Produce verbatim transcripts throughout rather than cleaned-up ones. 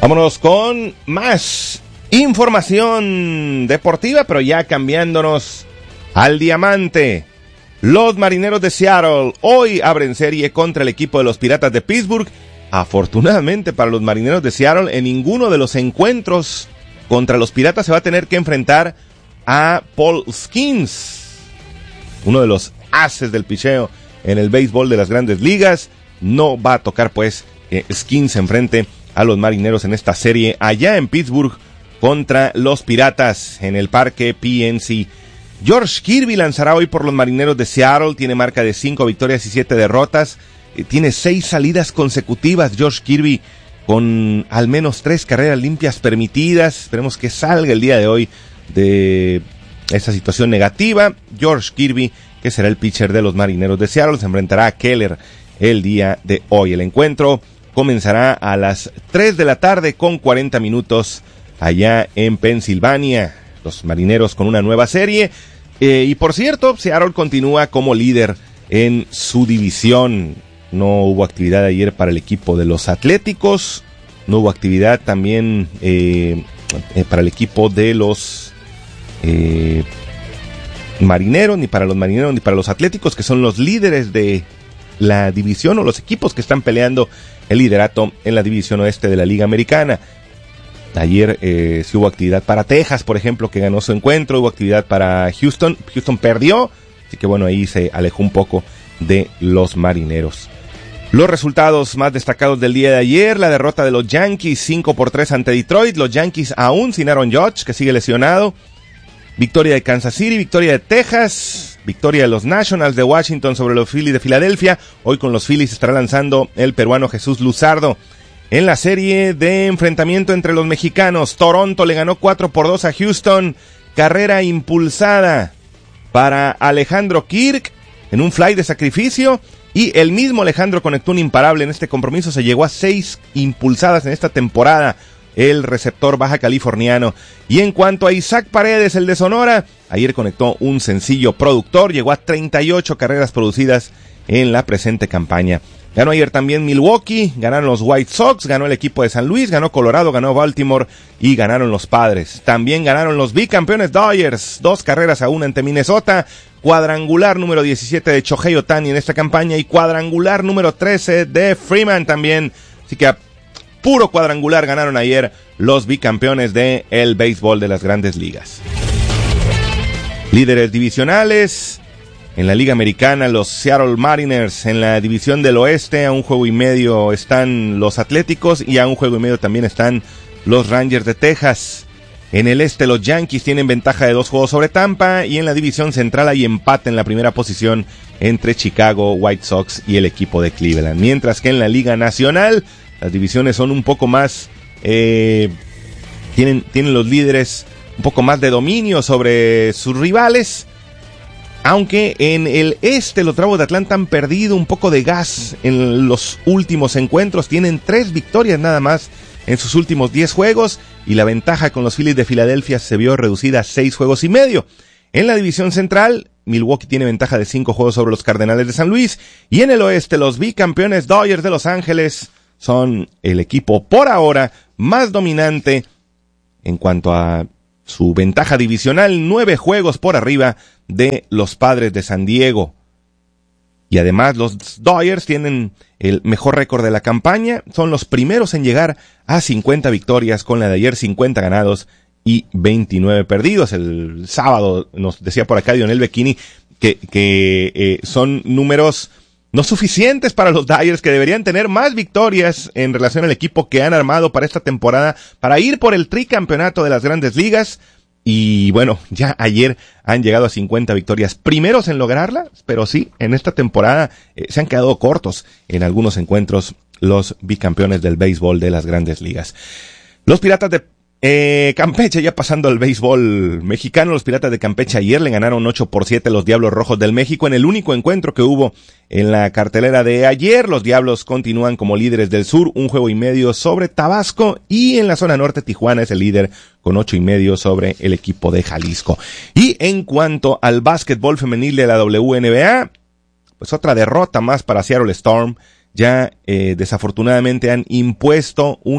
Vámonos con más información deportiva, pero ya cambiándonos al diamante. Los Marineros de Seattle hoy abren serie contra el equipo de los Piratas de Pittsburgh. Afortunadamente para los Marineros de Seattle, en ninguno de los encuentros contra los Piratas se va a tener que enfrentar a Paul Skenes, uno de los ases del picheo en el béisbol de las Grandes Ligas. No va a tocar pues eh, Skenes enfrente a los Marineros en esta serie allá en Pittsburgh contra los Piratas en el Parque P N C. George Kirby lanzará hoy por los Marineros de Seattle, tiene marca de cinco victorias y siete derrotas, eh, tiene seis salidas consecutivas George Kirby con al menos tres carreras limpias permitidas. Esperemos que salga el día de hoy de esa situación negativa. George Kirby, que será el pitcher de los Marineros de Seattle, se enfrentará a Keller el día de hoy. El encuentro comenzará a las tres de la tarde con cuarenta minutos allá en Pensilvania. Los Marineros con una nueva serie. Eh, y por cierto, Seattle continúa como líder en su división. No hubo actividad ayer para el equipo de los Atléticos. No hubo actividad también eh, eh, para el equipo de los eh, Marineros, ni para los Marineros, ni para los Atléticos, que son los líderes de la división o los equipos que están peleando el liderato en la división oeste de la Liga Americana. Ayer eh, sí hubo actividad para Texas, por ejemplo, que ganó su encuentro. Hubo actividad para Houston. Houston perdió, así que bueno, ahí se alejó un poco de los Marineros. Los resultados más destacados del día de ayer: la derrota de los Yankees cinco por tres ante Detroit. Los Yankees aún sin Aaron Judge, que sigue lesionado. Victoria de Kansas City, victoria de Texas, victoria de los Nationals de Washington sobre los Phillies de Filadelfia. Hoy con los Phillies estará lanzando el peruano Jesús Luzardo. En la serie de enfrentamiento entre los mexicanos, Toronto le ganó cuatro por dos a Houston. Carrera impulsada para Alejandro Kirk en un fly de sacrificio. Y el mismo Alejandro conectó un imparable en este compromiso. Se llegó a seis impulsadas en esta temporada el receptor baja californiano. Y en cuanto a Isaac Paredes, el de Sonora, ayer conectó un sencillo productor. Llegó a treinta y ocho carreras producidas en la presente campaña. Ganó ayer también Milwaukee, ganaron los White Sox, ganó el equipo de San Luis, ganó Colorado, ganó Baltimore y ganaron los Padres. También ganaron los bicampeones Dodgers, dos carreras a una ante Minnesota, cuadrangular número diecisiete de Shohei Ohtani en esta campaña y cuadrangular número trece de Freeman también. Así que a puro cuadrangular ganaron ayer los bicampeones de el béisbol de las Grandes Ligas. Líderes divisionales. En la Liga Americana, los Seattle Mariners. En la división del oeste, a un juego y medio están los Atléticos y a un juego y medio también están los Rangers de Texas. En el este, los Yankees tienen ventaja de dos juegos sobre Tampa y en la división central hay empate en la primera posición entre Chicago, White Sox y el equipo de Cleveland. Mientras que en la Liga Nacional, las divisiones son un poco más... Eh, tienen, tienen los líderes un poco más de dominio sobre sus rivales. Aunque en el este los Bravos de Atlanta han perdido un poco de gas en los últimos encuentros. Tienen tres victorias nada más en sus últimos diez juegos. Y la ventaja con los Phillies de Filadelfia se vio reducida a seis juegos y medio. En la división central, Milwaukee tiene ventaja de cinco juegos sobre los Cardenales de San Luis. Y en el oeste, los bicampeones Dodgers de Los Ángeles son el equipo por ahora más dominante en cuanto a su ventaja divisional, nueve juegos por arriba de los Padres de San Diego. Y además los Dodgers tienen el mejor récord de la campaña, son los primeros en llegar a cincuenta victorias, con la de ayer cincuenta ganados y veintinueve perdidos. El sábado nos decía por acá Dionel Bechini que, que eh, son números no suficientes para los Dodgers, que deberían tener más victorias en relación al equipo que han armado para esta temporada, para ir por el tricampeonato de las Grandes Ligas. Y bueno, ya ayer han llegado a cincuenta victorias, primeros en lograrla, pero sí, en esta temporada eh, se han quedado cortos en algunos encuentros los bicampeones del béisbol de las Grandes Ligas. Los Piratas de Eh, Campeche, ya pasando al béisbol mexicano, los Piratas de Campeche ayer le ganaron ocho por siete a los Diablos Rojos del México en el único encuentro que hubo en la cartelera de ayer. Los Diablos continúan como líderes del sur, un juego y medio sobre Tabasco, y en la zona norte Tijuana es el líder con ocho y medio sobre el equipo de Jalisco. Y en cuanto al básquetbol femenil de la W N B A, pues otra derrota más para Seattle Storm. Ya eh, desafortunadamente han impuesto un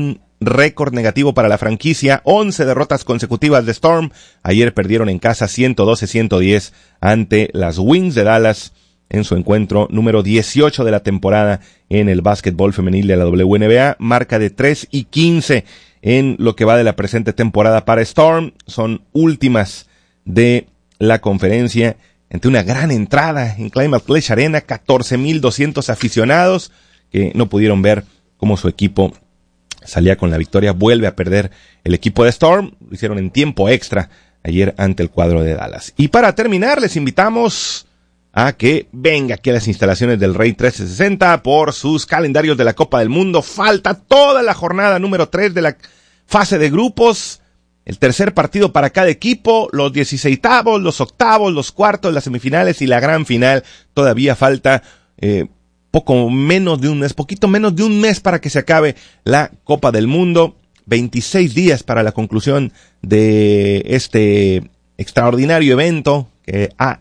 récord negativo para la franquicia, once derrotas consecutivas de Storm. Ayer perdieron en casa ciento doce a ciento diez ante las Wings de Dallas en su encuentro número dieciocho de la temporada en el básquetbol femenil de la W N B A, marca de tres y quince en lo que va de la presente temporada para Storm. Son últimas de la conferencia ante una gran entrada en Climate Pledge Arena, catorce mil doscientos aficionados que no pudieron ver cómo su equipo salía con la victoria. Vuelve a perder el equipo de Storm, lo hicieron en tiempo extra ayer ante el cuadro de Dallas. Y para terminar, les invitamos a que venga aquí a las instalaciones del Rey trescientos sesenta por sus calendarios de la Copa del Mundo. Falta toda la jornada número tres de la fase de grupos, el tercer partido para cada equipo, los dieciseisavos, los octavos, los cuartos, las semifinales y la gran final. Todavía falta eh, poco menos de un mes, poquito menos de un mes para que se acabe la Copa del Mundo. veintiséis días para la conclusión de este extraordinario evento que ha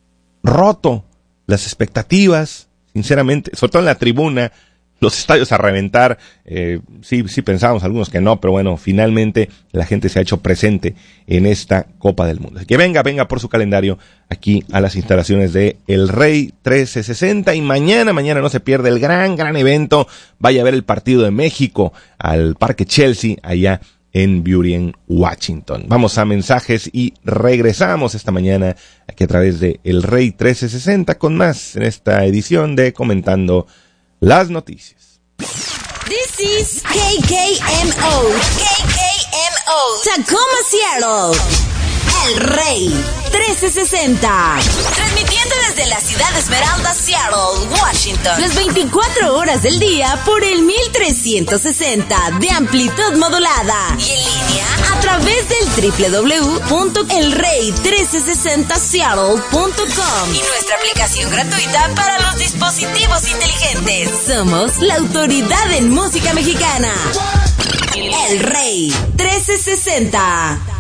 roto las expectativas, sinceramente, sobre todo en la tribuna, los estadios a reventar. Eh, sí, sí pensábamos algunos que no, pero bueno, finalmente la gente se ha hecho presente en esta Copa del Mundo. Así que venga, venga por su calendario aquí a las instalaciones de El Rey trescientos sesenta, y mañana, mañana no se pierde el gran, gran evento. Vaya a ver el partido de México al Parque Chelsea, allá en Burien, Washington. Vamos a mensajes y regresamos esta mañana aquí a través de El Rey trescientos sesenta con más en esta edición de Comentando las Noticias. This is K K M O. K K M O. Tacoma, Seattle. El Rey trescientos sesenta. Transmitiendo desde la ciudad de Esmeralda, Seattle, Washington. Las veinticuatro horas del día por el mil trescientos sesenta de amplitud modulada. Y en línea a través del doble u doble u doble u punto el rey trescientos sesenta seattle punto com. Y nuestra aplicación gratuita para los dispositivos inteligentes. Somos la autoridad en música mexicana. El Rey trescientos sesenta.